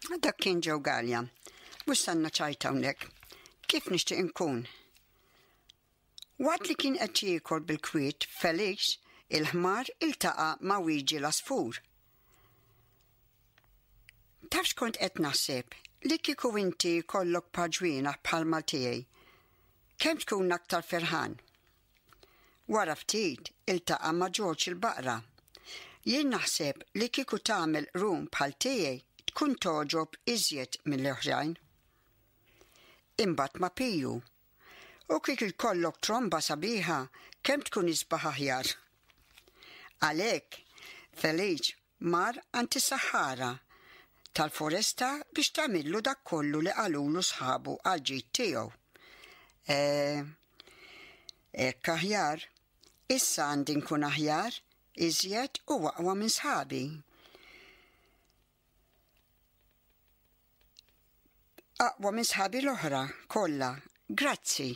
Dak kien ġew Galja. Wissanna ċajta hawnhekk. Kif nixtieq inkun? Waqt li kien qed jiekol bil-kwiet Felix, il-ħmar iltaqa' ma' Wieġi l-Asfur. Tafx kont qed naħseb li kieku inti jkollok paġwienaħ bħalma tiegħi. Kemm tkun aktar ferħan? Wara ftit iltaqa' ma' George il-Baqra. Jien naħseb li kieku tagħmel rum bħal tiegħi tkun toġob iżjed mill-oħrajn. Imbagħad ma' Piju. U kieku jkollok tromba sabiħa kemm tkun isbaħ aħjar. Għalhekk Felix mar għand is-Sahara tal-foresta biex tagħmillu dak kollu li qalulu sħabu għal-ġid tiegħu. Hekk aħjar, issa għandi nkun aħjar, iżjed u aqwa minn sħabi. Aqwa minn sħabi l-oħra kollha. Grazzi.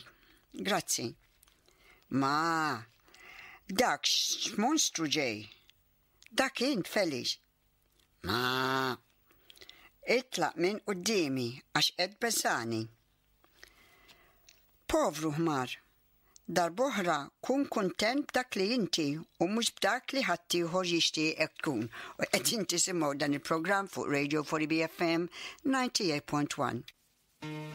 Ma, dak x'monstru ġej. Dak int Felix. Ma, itlaq minn qudiemi għax qed beżani. Povru ħmar, darb'oħra kun kuntent b'dak li inti u mhux b'dak li ħadd ieħor jixtieq tkun. U qed inti simgħu dan il-programm fuq Radio 4 BFM 98.1.